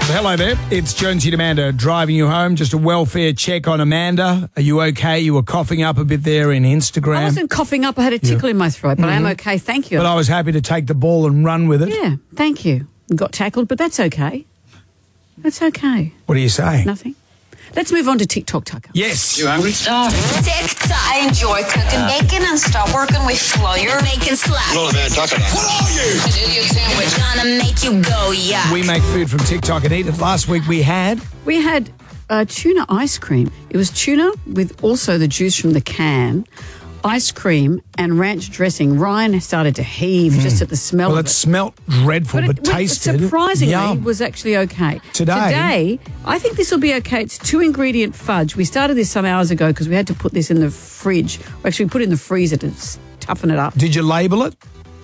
Hello there. It's Jonesy and Amanda driving you home. Just a welfare check on Amanda. Are you okay? You were coughing up a bit there in Instagram. I wasn't coughing up. I had a tickle in my throat, but I am okay. Thank you. But I was happy to take the ball and run with it. Yeah, thank you. Got tackled, but that's okay. That's okay. What do you say? Nothing. Let's move on to TikTok, Tucker. Yes. You hungry? TikTok. I enjoy cooking bacon and stop working with flour. Bacon slap. What are you? Idiot sandwich. Gonna make you go, yeah. We make food from TikTok and eat it. Last week we had... We had tuna ice cream. It was tuna with also the juice from the can, ice cream and ranch dressing. Ryan started to heave just at the smell of it. Well, it smelt dreadful, but tasted surprisingly yum. was actually okay. Today, I think this will be okay. It's 2-ingredient fudge. We started this some hours ago because we had to put this in the fridge. Actually, we put it in the freezer to toughen it up. Did you label it?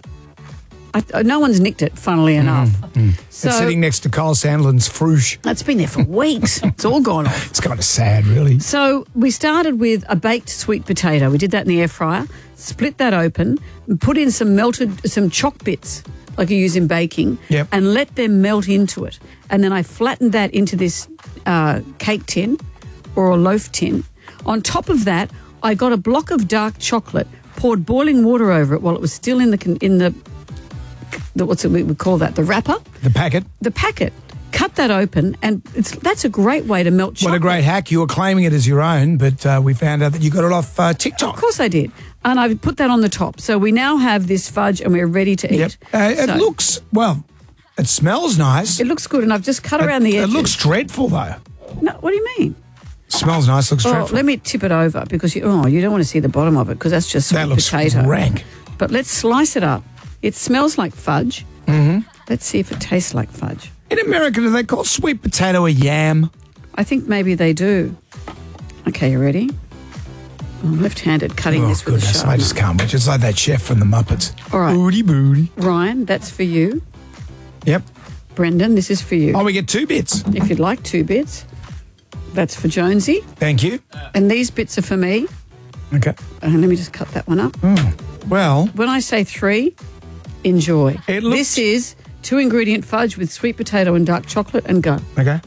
No one's nicked it, funnily enough. So It's sitting next to Kyle Sandlin's Frush. it's been there for weeks. It's all gone off. It's kind of sad, really. So we started with a baked sweet potato. We did that in the air fryer, split that open, put in some choc bits like you use in baking, Yep. and let them melt into it. And then I flattened that into this cake tin or a loaf tin. On top of that, I got a block of dark chocolate, poured boiling water over it while it was still in the what's it we would call that, the wrapper? The packet. The packet. Cut that open, and that's a great way to melt chocolate. What a great hack. You were claiming it as your own, but we found out that you got it off TikTok. Of course I did. And I put that on the top. So we now have this fudge and we're ready to eat. It looks, well, it smells nice. It looks good, and I've just cut around the edges. It looks dreadful, though. No, what do you mean? Smells nice, looks Oh, dreadful. let me tip it over because you don't want to see the bottom of it because that's just sweet That looks potato. rank. But let's slice it up. It smells like fudge. Mm-hmm. Let's see if it tastes like fudge. In America, do they call sweet potato a yam? I think maybe they do. Okay, you ready? I'm left-handed cutting this with a goodness, sharp I just knife. can't. Just like that chef from the Muppets. All right. Booty booty. Ryan, that's for you. Yep. Brendan, this is for you. Oh, we get 2 bits. If you'd like 2 bits, that's for Jonesy. Thank you. And these bits are for me. Okay. And let me just cut that one up. Well, When I say 3, enjoy. It looks- This is 2-ingredient fudge with sweet potato and dark chocolate, and go. okay.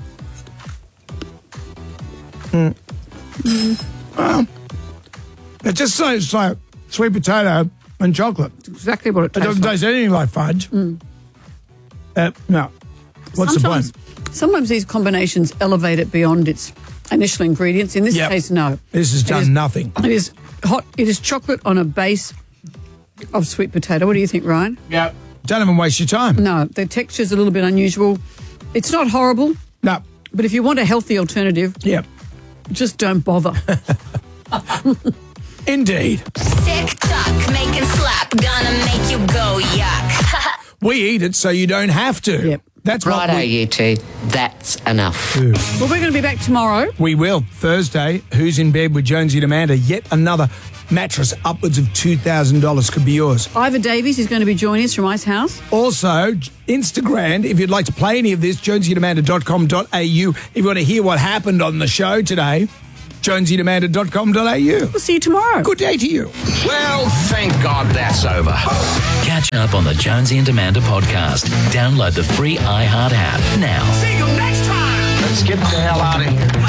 Well, it just tastes like sweet potato and chocolate. Exactly what it It tastes doesn't like. taste anything like fudge. No. What's the point? Sometimes these combinations elevate it beyond its initial ingredients. In this Yep. case, no. This has done nothing. It is hot. It is chocolate on a base of sweet potato. What do you think, Ryan? Yeah. Don't even waste your time. No, the texture's a little bit unusual. It's not horrible, No. but if you want a healthy alternative, Yep. just don't bother. Indeed. TikTok, make it slap. Gonna make you go, yuck. We eat it so you don't have to. Yep. That's what Righto, you two. That's enough. Well, we're going to be back tomorrow. we will. Thursday, Who's in Bed with Jonesy and Amanda? Yet another mattress upwards of $2,000 could be yours. Ivor Davies is going to be joining us from Ice House. Also, Instagram, if you'd like to play any of this, jonesyandamanda.com.au. If you want to hear what happened on the show today, jonesyandamanda.com.au. We'll see you tomorrow. Good day to you. Well, thank God that's over. Catch up on the Jonesy and Amanda podcast. Download the free iHeart app now. See you next time. Let's get the hell out of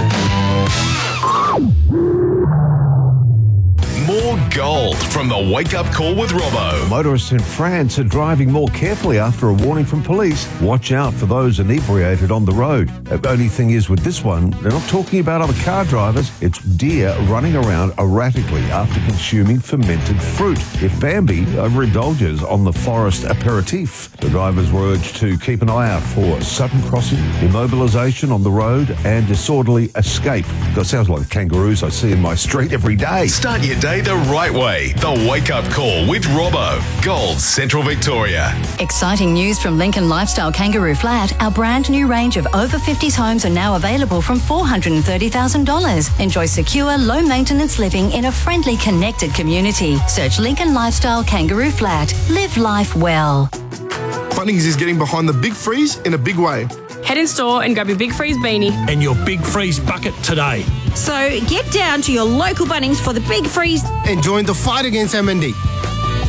here. More gold from the Wake Up Call with Robbo. Motorists in France are driving more carefully after a warning from police. Watch out for those inebriated on the road. The only thing is with this one, they're not talking about other car drivers. It's deer running around erratically after consuming fermented fruit. If Bambi overindulges on the forest aperitif, the drivers were urged to keep an eye out for sudden crossing, immobilisation on the road and disorderly escape. That sounds like the kangaroos I see in my street every day. Start your day the right way. The Wake Up Call with Robbo. Gold Central Victoria. Exciting news from Lincoln Lifestyle Kangaroo Flat. Our brand new range of over 50s homes are now available from $430,000. Enjoy secure, low maintenance living in a friendly, connected community. Search Lincoln Lifestyle Kangaroo Flat. Live life well. Bunnings is getting behind the Big Freeze in a big way. Head in store and grab your Big Freeze beanie And your Big Freeze bucket today. So get down to your local Bunnings for the Big Freeze. And join the fight against MND.